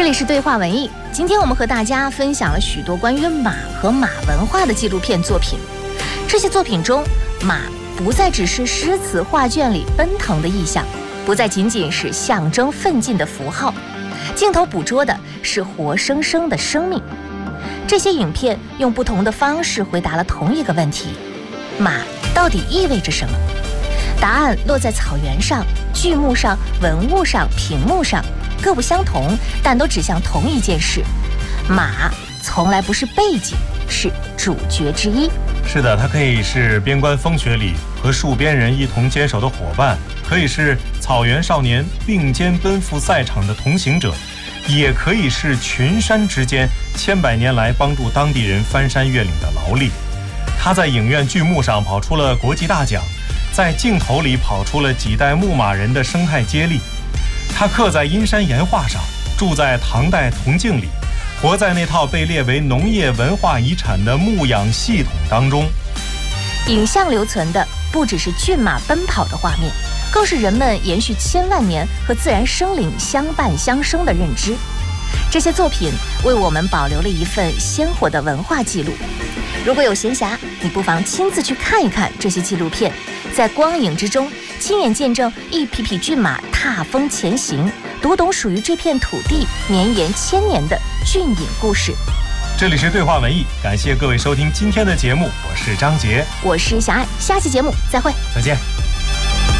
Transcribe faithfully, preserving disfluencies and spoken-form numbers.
这里是对话文艺，今天我们和大家分享了许多关于马和马文化的纪录片作品。这些作品中，马不再只是诗词画卷里奔腾的意象，不再仅仅是象征奋进的符号，镜头捕捉的是活生生的生命。这些影片用不同的方式回答了同一个问题：马到底意味着什么？答案落在草原上、剧目上、文物上、屏幕上，各不相同，但都指向同一件事：马从来不是背景，是主角之一。 是的，它可以是边关风雪里和戍边人一同坚守的伙伴，可以是草原少年并肩奔赴赛场的同行者，也可以是群山之间千百年来帮助当地人翻山越岭的劳力。他在影院剧目上跑出了国际大奖，在镜头里跑出了几代牧马人的生态接力。他刻在阴山岩画上，住在唐代铜镜里，活在那套被列为农业文化遗产的牧养系统当中。 影像留存的不只是骏马奔跑的画面，更是人们延续千万年和自然生灵相伴相生的认知。这些作品为我们保留了一份鲜活的文化记录。如果有闲暇，你不妨亲自去看一看这些纪录片，在光影之中亲眼见证一匹匹骏马踏风前行，读懂属于这片土地绵延千年的骏影故事。 这里是对话文艺，感谢各位收听今天的节目，我是张杰， 我是小爱，下期节目再会， 再见。